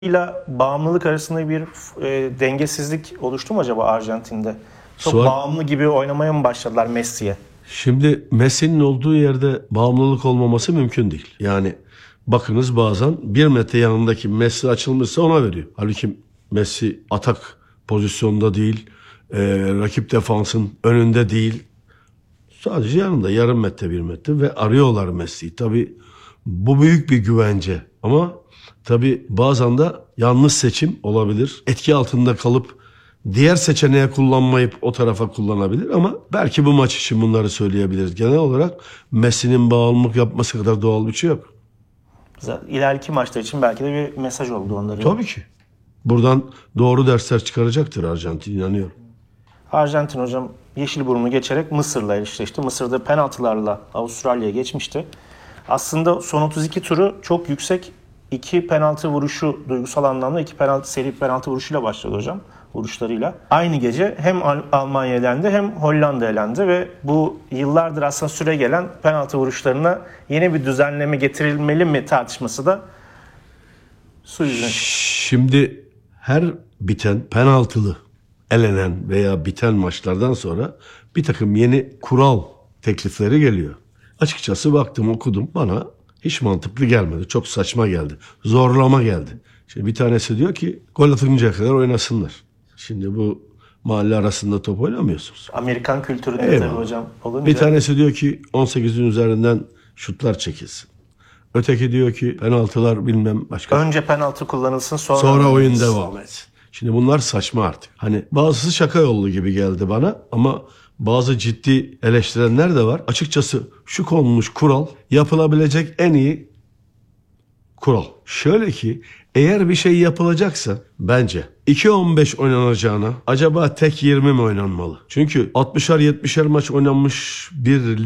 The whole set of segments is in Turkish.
bağımlılık arasında bir dengesizlik oluştu mu acaba Arjantin'de? Çok Suat, bağımlı gibi oynamaya mı başladılar Messi'ye? şimdi Messi'nin olduğu yerde bağımlılık olmaması mümkün değil. Yani bakınız bazen 1 metre yanındaki Messi açılmışsa ona veriyor. Halbuki Messi atak pozisyonda değil, rakip defansın önünde değil. Sadece yanında yarım metre 1 metre ve arıyorlar Messi'yi. Tabii bu büyük bir güvence ama tabii bazen de yanlış seçim olabilir. Etki altında kalıp diğer seçeneği kullanmayıp o tarafa kullanabilir ama belki bu maç için bunları söyleyebiliriz. Genel olarak Messi'nin bağımlılık yapması kadar doğal bir şey yok. İleriki maçlar için belki de bir mesaj oldu onların. Tabii ki. Buradan doğru dersler çıkaracaktır Arjantin, inanıyorum. Arjantin hocam Yeşilburnu'nu geçerek Mısır'la eşleşti. Mısır'da penaltılarla Avustralya'ya geçmişti. Aslında son 32 turu çok yüksek 2 penaltı vuruşu, duygusal anlamda 2 seri penaltı vuruşuyla başladı hocam. Vuruşlarıyla. Aynı gece hem Almanya elendi hem Hollanda elendi ve bu yıllardır aslında süre gelen penaltı vuruşlarına yeni bir düzenleme getirilmeli mi tartışması da su yüzüne çıktı. Şimdi her biten penaltılı elenen veya biten maçlardan sonra bir takım yeni kural teklifleri geliyor. Açıkçası baktım, okudum, bana hiç mantıklı gelmedi. Çok saçma geldi. Zorlama geldi. Şimdi bir tanesi diyor ki gol atıncaya kadar oynasınlar. Şimdi bu mahalle arasında top oynamıyorsunuz. Amerikan kültürü de tabii hocam olunca. Bir tanesi diyor ki 18'in üzerinden şutlar çekilsin. Öteki diyor ki penaltılar bilmem başka. Önce penaltı kullanılsın Sonra oyun devam etsin. Şimdi bunlar saçma artık. Hani bazısı şaka yollu gibi geldi bana ama bazı ciddi eleştirenler de var. Açıkçası şu konmuş kural yapılabilecek en iyi kural. Şöyle ki eğer bir şey yapılacaksa bence 2-15 oynanacağına acaba tek 20 mi oynanmalı? Çünkü 60'ar 70'er maç oynanmış bir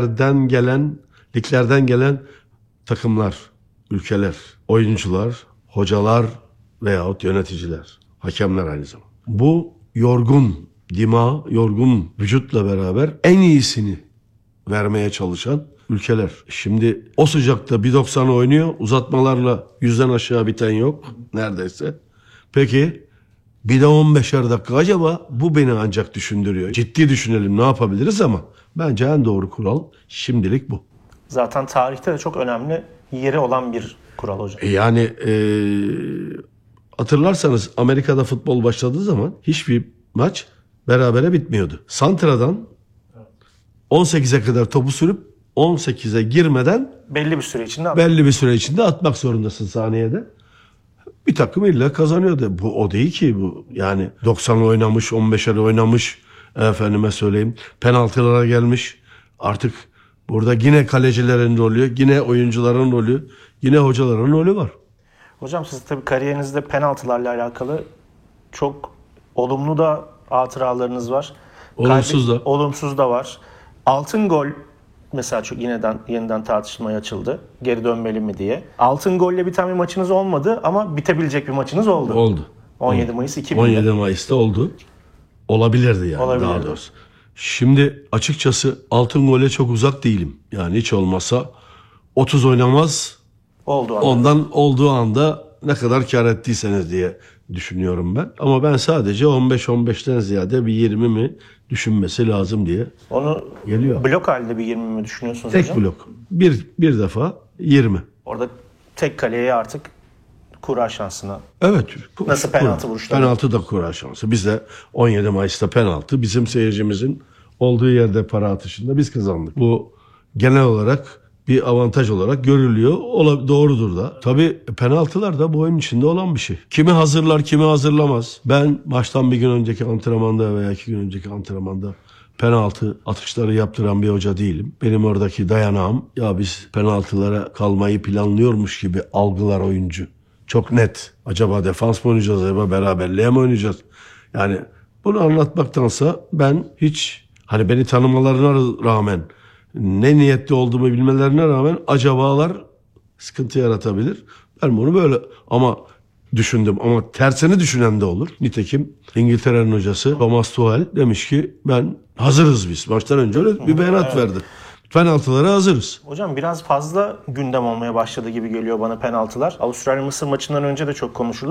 liglerden gelen takımlar, ülkeler, oyuncular, hocalar veyahut yöneticiler, hakemler aynı zamanda. Bu yorgun yorgun vücutla beraber en iyisini vermeye çalışan ülkeler. Şimdi o sıcakta 1.90 oynuyor. Uzatmalarla 100'den aşağı biten yok neredeyse. Peki bir de 15'er dakika, acaba bu beni ancak düşündürüyor. Ciddi düşünelim ne yapabiliriz ama bence en doğru kural şimdilik bu. Zaten tarihte de çok önemli yeri olan bir kural hocam. Yani hatırlarsanız Amerika'da futbol başladığı zaman hiçbir maç berabere bitmiyordu. Santra'dan 18'e kadar topu sürüp 18'e girmeden Belli bir süre içinde atmak zorundasın saniyede. Bir takım illa kazanıyordu. Bu o değil ki bu. Yani 90 oynamış, 15'er oynamış, efendime söyleyeyim, penaltılara gelmiş. Artık burada yine kalecilerin rolü, yine oyuncuların rolü, yine hocaların rolü var. Hocam siz tabii kariyerinizde penaltılarla alakalı çok olumlu da hatıralarınız var. Olumsuz da var. Altın gol mesela çok yeniden tartışmaya açıldı. Geri dönmeli mi diye. Altın golle biten bir maçınız olmadı ama bitebilecek bir maçınız oldu. Oldu. 17 Mayıs 2000'de. 17 Mayıs'ta oldu. Olabilirdi yani daha doğrusu. Şimdi açıkçası altın gole çok uzak değilim. Yani hiç olmazsa 30 oynamaz. Ondan olduğu anda ne kadar kar ettiyseniz diye düşünüyorum ben. Ama ben sadece 15-15'ten ziyade bir 20 mi düşünmesi lazım diye onu geliyor. Blok halinde bir 20 mi düşünüyorsunuz tek hocam? Tek blok. Bir defa 20. Orada tek kaleye artık kura şansına. Evet. Nasıl penaltı vuruşları? Penaltı da kura şansı. Biz de 17 Mayıs'ta penaltı. Bizim seyircimizin olduğu yerde para atışında biz kazandık. Bu genel olarak bir avantaj olarak görülüyor. Doğrudur da. Tabii penaltılar da bu oyun içinde olan bir şey. Kimi hazırlar, kimi hazırlamaz. Ben maçtan bir gün önceki antrenmanda veya 2 gün önceki antrenmanda penaltı atışları yaptıran bir hoca değilim. Benim oradaki dayanağım, ya biz penaltılara kalmayı planlıyormuş gibi algılar oyuncu. Çok net. Acaba defans mı oynayacağız, acaba beraberliğe mi oynayacağız? Yani bunu anlatmaktansa ben hiç, hani beni tanımalarına rağmen, ne niyetli olduğumu bilmelerine rağmen acabalar sıkıntı yaratabilir. Ben bunu böyle düşündüm ama tersini düşünen de olur. Nitekim İngiltere'nin hocası Thomas Tuchel demiş ki hazırız biz. Maçtan önce öyle bir beyanat verdi. penaltılara hazırız. Hocam biraz fazla gündem olmaya başladı gibi geliyor bana penaltılar. Avustralya-Mısır maçından önce de çok konuşuldu.